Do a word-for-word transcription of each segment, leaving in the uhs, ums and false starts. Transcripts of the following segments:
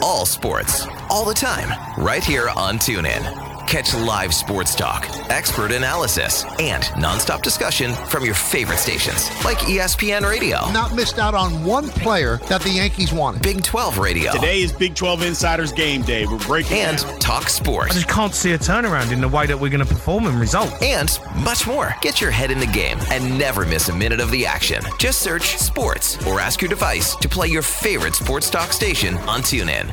all sports, all the time, right here on TuneIn. Catch live sports talk, expert analysis, and nonstop discussion from your favorite stations, like E S P N Radio. Not missed out on one player that the Yankees wanted. Big twelve Radio. Today is Big twelve Insiders Game Day. We're breaking And down. Talk Sports. I just can't see a turnaround in the way that we're going to perform and result. And much more. Get your head in the game and never miss a minute of the action. Just search Sports or ask your device to play your favorite sports talk station on TuneIn.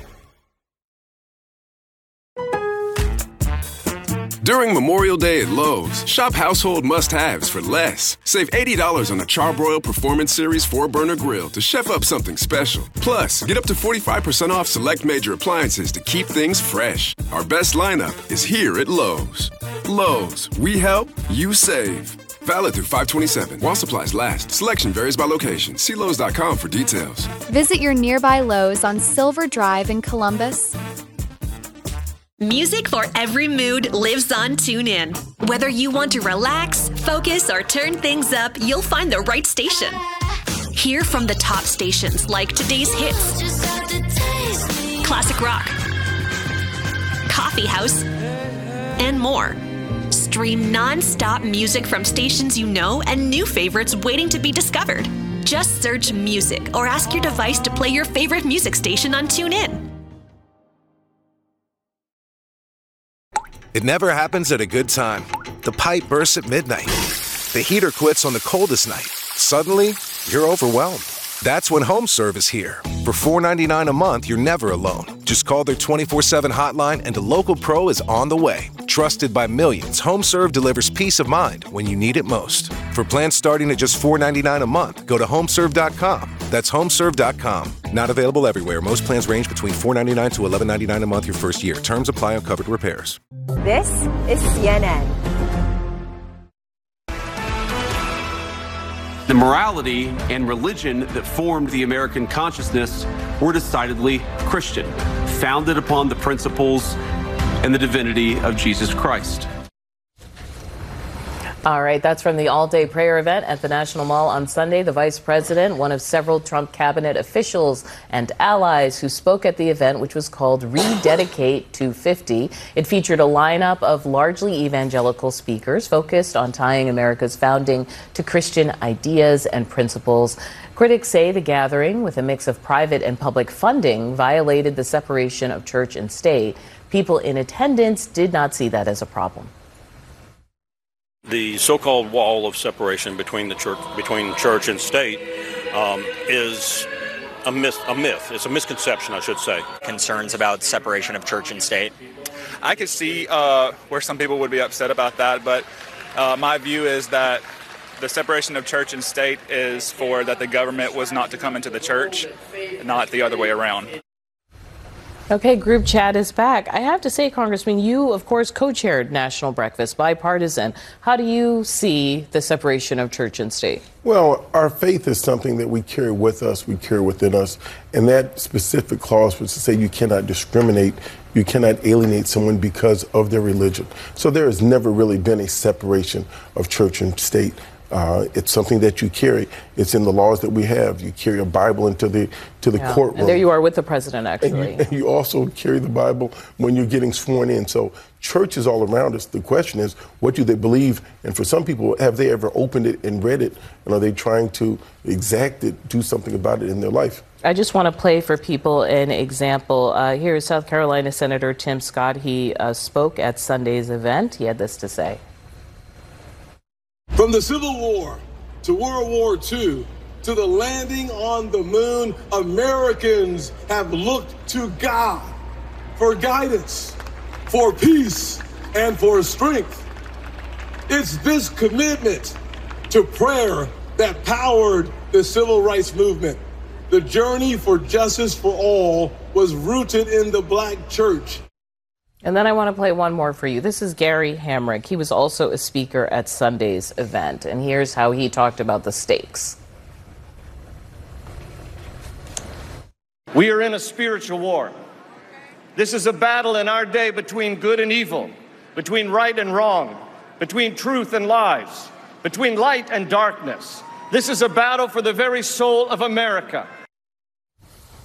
During Memorial Day at Lowe's, shop household must-haves for less. Save eighty dollars on a Charbroil Performance Series four burner grill to chef up something special. Plus, get up to forty-five percent off select major appliances to keep things fresh. Our best lineup is here at Lowe's. Lowe's, we help, you save. Valid through five twenty-seven. While supplies last. Selection varies by location. See Lowe's dot com for details. Visit your nearby Lowe's on Silver Drive in Columbus. Music for every mood lives on TuneIn. Whether you want to relax, focus, or turn things up, you'll find the right station. Hear from the top stations like today's hits, classic rock, coffee house, and more. Stream non-stop music from stations you know and new favorites waiting to be discovered. Just search music or ask your device to play your favorite music station on TuneIn. It never happens at a good time. The pipe bursts at midnight. The heater quits on the coldest night. Suddenly, you're overwhelmed. That's when HomeServe is here. For four dollars and ninety-nine cents a month, you're never alone. Just call their twenty-four seven hotline and a local pro is on the way. Trusted by millions, HomeServe delivers peace of mind when you need it most. For plans starting at just four dollars and ninety-nine cents a month, go to homeserve dot com. That's homeserve dot com. Not available everywhere. Most plans range between four dollars and ninety-nine cents to eleven dollars and ninety-nine cents a month your first year. Terms apply on covered repairs. This is C N N. The morality and religion that formed the American consciousness were decidedly Christian, founded upon the principles and the divinity of Jesus Christ. All right, that's from the all-day prayer event at the National Mall on Sunday. The vice president, one of several Trump cabinet officials and allies who spoke at the event, which was called Rededicate two fifty. It featured a lineup of largely evangelical speakers focused on tying America's founding to Christian ideas and principles. Critics say the gathering, with a mix of private and public funding, violated the separation of church and state. People in attendance did not see that as a problem. The so-called wall of separation between the church, between church and state, um, is a myth. A myth. It's a misconception, I should say. Concerns about separation of church and state. I could see uh, where some people would be upset about that, but uh, my view is that the separation of church and state is for that the government was not to come into the church, not the other way around. Okay, group chat is back. I have to say, Congressman, you, of course, co-chaired National Breakfast, bipartisan. How do you see the separation of church and state? Well, our faith is something that we carry with us, we carry within us. And that specific clause was to say you cannot discriminate, you cannot alienate someone because of their religion. So there has never really been a separation of church and state. Uh, it's something that you carry. It's in the laws that we have. You carry a Bible into the to the yeah. courtroom. And there you are with the president, actually. And you, and you also carry the Bible when you're getting sworn in. So church is all around us. The question is, what do they believe? And for some people, have they ever opened it and read it? And are they trying to exact it, do something about it in their life? I just want to play for people an example. Uh, here is South Carolina Senator Tim Scott. He uh, spoke at Sunday's event. He had this to say. From the Civil War to World War Two to the landing on the moon, Americans have looked to God for guidance, for peace, and for strength. It's this commitment to prayer that powered the civil rights movement. The journey for justice for all was rooted in the Black church. And then I want to play one more for you. This is Gary Hamrick. He was also a speaker at Sunday's event. And here's how he talked about the stakes. We are in a spiritual war. This is a battle in our day between good and evil, between right and wrong, between truth and lies, between light and darkness. This is a battle for the very soul of America.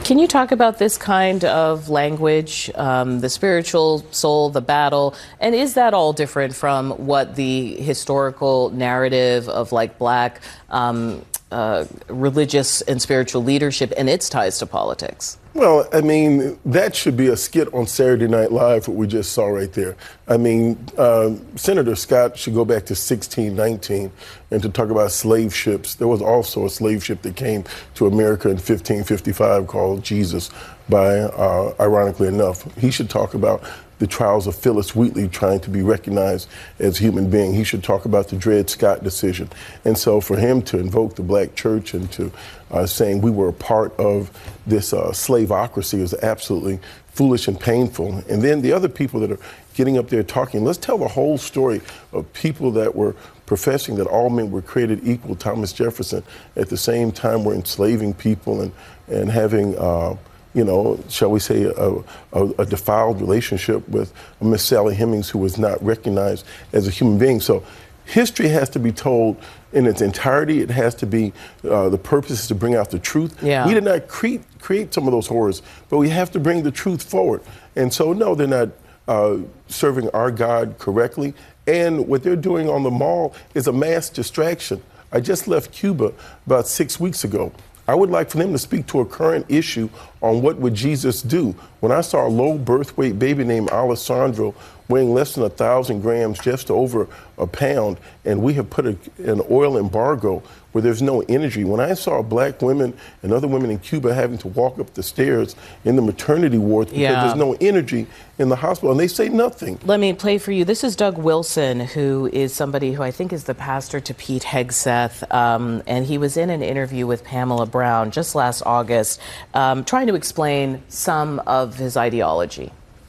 Can you talk about this kind of language, um, the spiritual soul, the battle, and is that all different from what the historical narrative of like black um, uh, religious and spiritual leadership and its ties to politics? Well, I mean, that should be a skit on Saturday Night Live, what we just saw right there. I mean, uh, Senator Scott should go back to sixteen nineteen and to talk about slave ships. There was also a slave ship that came to America in fifteen fifty-five called Jesus by, uh, ironically enough. He should talk about the trials of Phyllis Wheatley trying to be recognized as a human being. He should talk about the Dred Scott decision. And so for him to invoke the black church and to uh, saying we were a part of this uh, slaveocracy is absolutely foolish and painful. And then the other people that are getting up there talking, let's tell the whole story of people that were professing that all men were created equal. Thomas Jefferson at the same time were enslaving people and, and having uh, you know, shall we say, a, a, a defiled relationship with Miss Sally Hemings, who was not recognized as a human being. So history has to be told in its entirety. It has to be, uh, the purpose is to bring out the truth. Yeah. We did not create, create some of those horrors, but we have to bring the truth forward. And so, no, they're not uh, serving our God correctly. And what they're doing on the mall is a mass distraction. I just left Cuba about six weeks ago. I would like for them to speak to a current issue on what would Jesus do. When I saw a low birth weight baby named Alessandro weighing less than a thousand grams, just over a pound, and we have put a, an oil embargo where there's no energy. When I saw black women and other women in Cuba having to walk up the stairs in the maternity wards because Yeah. there's no energy in the hospital, and they say nothing. Let me play for you. This is Doug Wilson, who is somebody who I think is the pastor to Pete Hegseth, um, and he was in an interview with Pamela Brown just last August, um, trying to explain some of his ideology.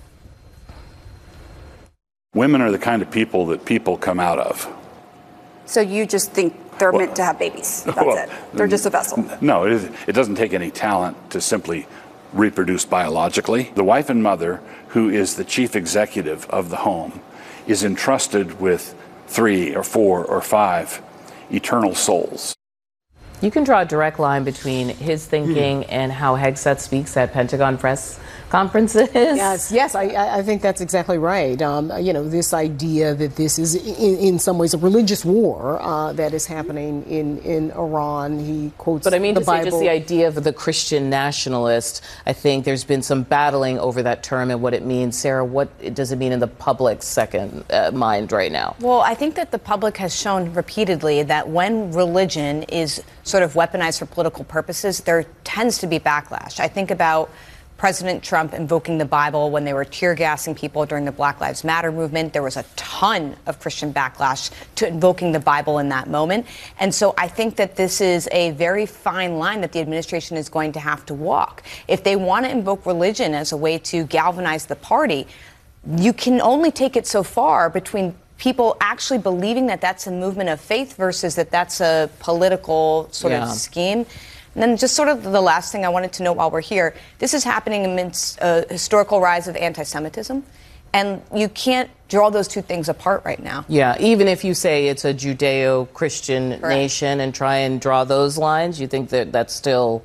Women are the kind of people that people come out of. So you just think they're Well, meant to have babies? That's well, it. They're just a vessel. No, it, is, it doesn't take any talent to simply reproduce biologically. The wife and mother, who is the chief executive of the home, is entrusted with three or four or five eternal souls. You can draw a direct line between his thinking mm. and how Hegseth speaks at Pentagon press conferences. Yes, yes, I, I think that's exactly right. Um, you know, this idea that this is in, in some ways a religious war uh, that is happening in, in Iran. He quotes But I mean the to Bible. say just the idea of the Christian nationalist, I think there's been some battling over that term and what it means. Sarah, what does it mean in the public's second uh, mind right now? Well, I think that the public has shown repeatedly that when religion is sort of weaponized for political purposes, there tends to be backlash. I think about President Trump invoking the Bible when they were tear gassing people during the Black Lives Matter movement. There was a ton of Christian backlash to invoking the Bible in that moment. And so I think that this is a very fine line that the administration is going to have to walk. If they want to invoke religion as a way to galvanize the party, you can only take it so far between people actually believing that that's a movement of faith versus that that's a political sort Yeah. of scheme. And then just sort of the last thing I wanted to know while we're here, this is happening amidst a historical rise of anti-Semitism, and you can't draw those two things apart right now. Yeah, even if you say it's a Judeo-Christian Correct. nation and try and draw those lines, you think that that's still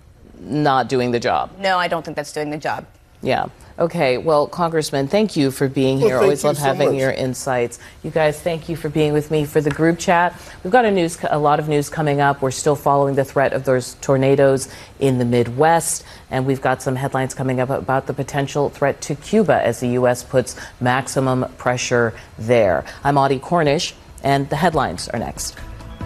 not doing the job? No, I don't think that's doing the job. Yeah. Okay. Well, Congressman, thank you for being Well, here. thank Always you love so having much. your insights. You guys, thank you for being with me for the group chat. We've got a news, a lot of news coming up. We're still following the threat of those tornadoes in the Midwest, and we've got some headlines coming up about the potential threat to Cuba as the U S puts maximum pressure there. I'm Audie Cornish, and the headlines are next.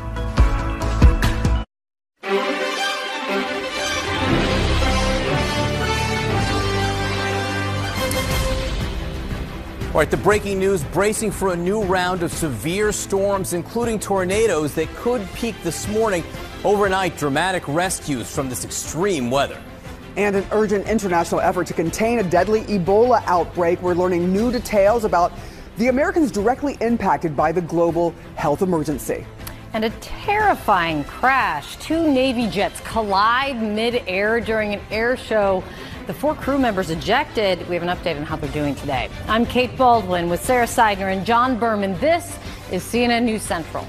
All right, the breaking news, bracing for a new round of severe storms, including tornadoes that could peak this morning. Overnight, dramatic rescues from this extreme weather. And an urgent international effort to contain a deadly Ebola outbreak. We're learning new details about the Americans directly impacted by the global health emergency. And a terrifying crash. Two Navy jets collide mid-air during an air show. The four crew members ejected. We have an update on how they're doing today. I'm Kate Baldwin with Sarah Seidner and John Berman. This is C N N News Central.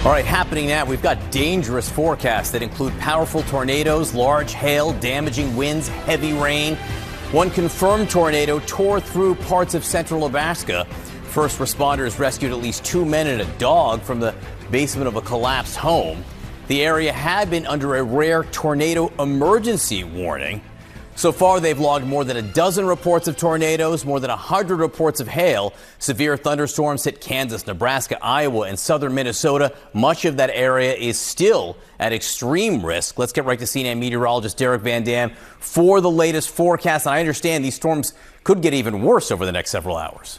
All right, happening now, we've got dangerous forecasts that include powerful tornadoes, large hail, damaging winds, heavy rain. One confirmed tornado tore through parts of central Nebraska. First responders rescued at least two men and a dog from the basement of a collapsed home. The area had been under a rare tornado emergency warning. So far, they've logged more than a dozen reports of tornadoes, more than one hundred reports of hail. Severe thunderstorms hit Kansas, Nebraska, Iowa, and southern Minnesota. Much of that area is still at extreme risk. Let's get right to C N N meteorologist Derek Van Dam for the latest forecast. And I understand these storms could get even worse over the next several hours.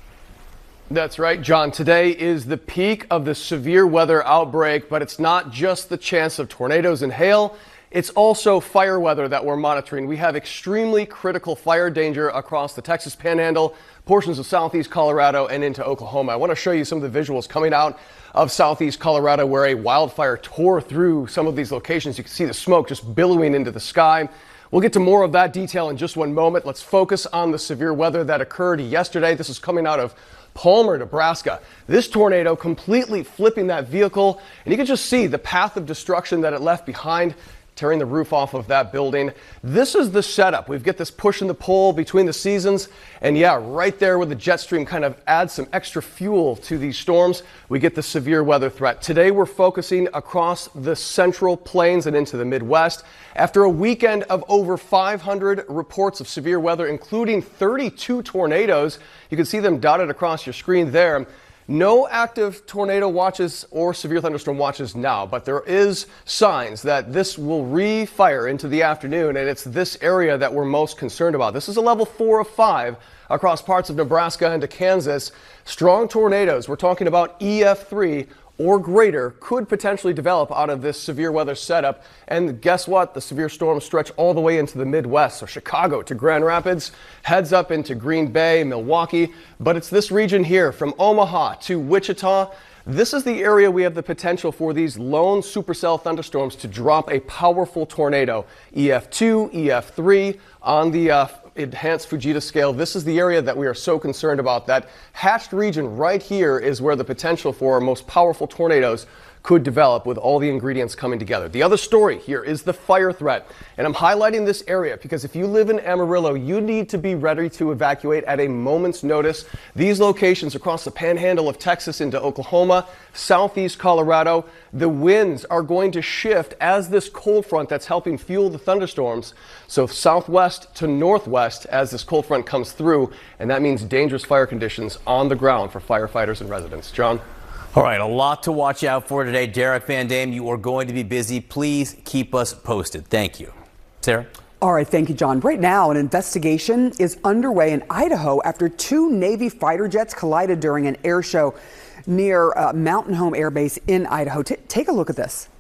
That's right, John. Today is the peak of the severe weather outbreak, but it's not just the chance of tornadoes and hail. It's also fire weather that we're monitoring. We have extremely critical fire danger across the Texas Panhandle, portions of southeast Colorado, and into Oklahoma. I want to show you some of the visuals coming out of southeast Colorado where a wildfire tore through some of these locations. You can see the smoke just billowing into the sky. We'll get to more of that detail in just one moment. Let's focus on the severe weather that occurred yesterday. This is coming out of Palmer, Nebraska. This tornado completely flipping that vehicle, and you can just see the path of destruction that it left behind, tearing the roof off of that building. This is the setup. We've got this push and the pull between the seasons. And yeah, right there where the jet stream kind of adds some extra fuel to these storms, we get the severe weather threat. Today, we're focusing across the central plains and into the Midwest. After a weekend of over five hundred reports of severe weather, including thirty-two tornadoes, you can see them dotted across your screen there. No active tornado watches or severe thunderstorm watches now, but there is signs that this will re-fire into the afternoon, and it's this area that we're most concerned about. This is a level four of five across parts of Nebraska into Kansas. Strong tornadoes, we're talking about E F three or greater, could potentially develop out of this severe weather setup. And guess what? The severe storms stretch all the way into the Midwest. So Chicago to Grand Rapids, heads up into Green Bay, Milwaukee. But it's this region here from Omaha to Wichita. This is the area we have the potential for these lone supercell thunderstorms to drop a powerful tornado. E F two, E F three on the uh, enhanced Fujita scale. This is the area that we are so concerned about. That hatched region right here is where the potential for our most powerful tornadoes could develop with all the ingredients coming together. The other story here is the fire threat. And I'm highlighting this area because if you live in Amarillo, you need to be ready to evacuate at a moment's notice. These locations across the panhandle of Texas into Oklahoma, southeast Colorado, the winds are going to shift as this cold front that's helping fuel the thunderstorms. So southwest to northwest as this cold front comes through, and that means dangerous fire conditions on the ground for firefighters and residents. John? All right, a lot to watch out for today. Derek Van Dam, you are going to be busy. Please keep us posted. Thank you. Sarah? All right, thank you, John. Right now, an investigation is underway in Idaho after two Navy fighter jets collided during an air show near uh, Mountain Home Air Base in Idaho. T- take a look at this.